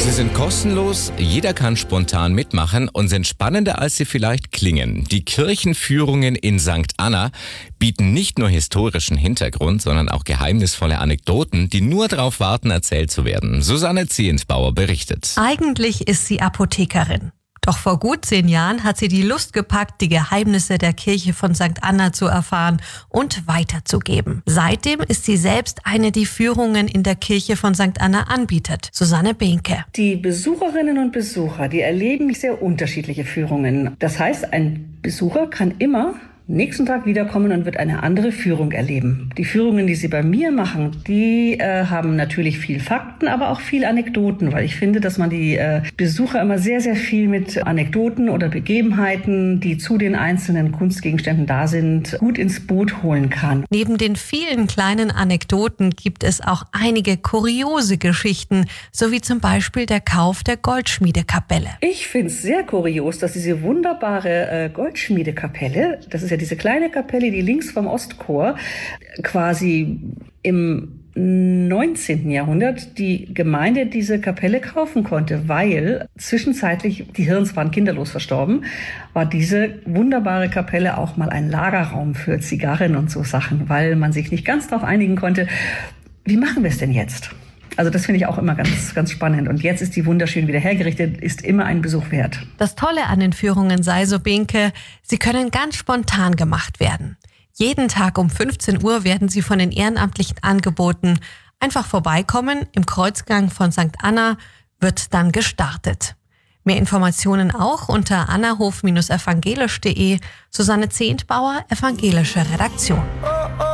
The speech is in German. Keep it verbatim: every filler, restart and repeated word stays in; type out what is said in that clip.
Sie sind kostenlos, jeder kann spontan mitmachen und sind spannender, als sie vielleicht klingen. Die Kirchenführungen in Sankt Anna bieten nicht nur historischen Hintergrund, sondern auch geheimnisvolle Anekdoten, die nur darauf warten, erzählt zu werden. Susanne Ziensbauer berichtet. Eigentlich ist sie Apothekerin. Doch vor gut zehn Jahren hat sie die Lust gepackt, die Geheimnisse der Kirche von Sankt Anna zu erfahren und weiterzugeben. Seitdem ist sie selbst eine, die Führungen in der Kirche von Sankt Anna anbietet. Susanne Behnke. Die Besucherinnen und Besucher, die erleben sehr unterschiedliche Führungen. Das heißt, ein Besucher kann immer nächsten Tag wiederkommen und wird eine andere Führung erleben. Die Führungen, die sie bei mir machen, die äh, haben natürlich viel Fakten, aber auch viel Anekdoten, weil ich finde, dass man die äh, Besucher immer sehr, sehr viel mit Anekdoten oder Begebenheiten, die zu den einzelnen Kunstgegenständen da sind, gut ins Boot holen kann. Neben den vielen kleinen Anekdoten gibt es auch einige kuriose Geschichten, so wie zum Beispiel der Kauf der Goldschmiedekapelle. Ich finde es sehr kurios, dass diese wunderbare äh, Goldschmiedekapelle, das ist ja diese kleine Kapelle, die links vom Ostchor, quasi im neunzehnten Jahrhundert die Gemeinde diese Kapelle kaufen konnte, weil zwischenzeitlich, die Hirns waren kinderlos verstorben, war diese wunderbare Kapelle auch mal ein Lagerraum für Zigarren und so Sachen, weil man sich nicht ganz darauf einigen konnte, wie machen wir es denn jetzt? Also das finde ich auch immer ganz, ganz spannend. Und jetzt ist die wunderschön wieder hergerichtet, ist immer ein Besuch wert. Das Tolle an den Führungen sei, so Behnke, sie können ganz spontan gemacht werden. Jeden Tag um fünfzehn Uhr werden sie von den Ehrenamtlichen angeboten. Einfach vorbeikommen, im Kreuzgang von Sankt Anna wird dann gestartet. Mehr Informationen auch unter annahof Bindestrich evangelisch punkt de. Susanne Ziensbauer, evangelische Redaktion.